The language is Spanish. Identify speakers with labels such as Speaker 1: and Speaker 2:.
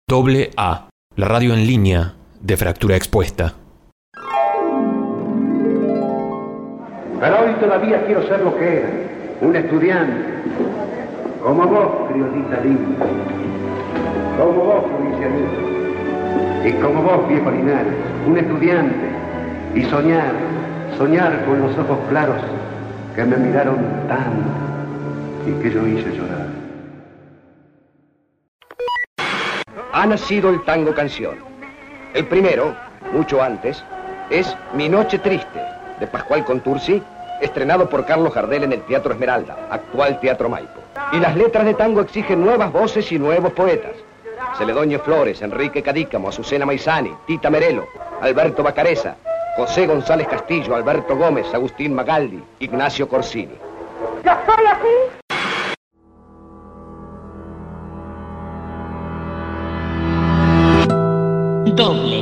Speaker 1: Doble A, la radio en línea de Fractura Expuesta.
Speaker 2: Pero hoy todavía quiero ser lo que era, un estudiante, como vos, criollita linda, como vos, provincianito, y como vos, viejo Linares, un estudiante, y soñar con los ojos claros que me miraron tanto y que yo hice llorar.
Speaker 3: Ha nacido el tango canción. El primero, mucho antes, es Mi Noche Triste, de Pascual Contursi, estrenado por Carlos Gardel en el Teatro Esmeralda, actual Teatro Maipo. Y las letras de tango exigen nuevas voces y nuevos poetas. Celedonio Flores, Enrique Cadícamo, Azucena Maizani, Tita Merelo, Alberto Bacareza, José González Castillo, Alberto Gómez, Agustín Magaldi, Ignacio Corsini.
Speaker 4: ¡Yo soy así!
Speaker 5: Doble